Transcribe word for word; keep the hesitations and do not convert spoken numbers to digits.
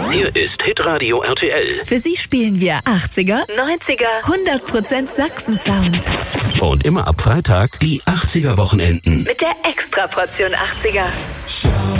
Hier ist Hitradio R T L. Für Sie spielen wir achtziger, neunziger, hundert Prozent Sachsen-Sound. Und immer ab Freitag die achtziger Wochenenden. Mit der Extraportion achtziger. Schau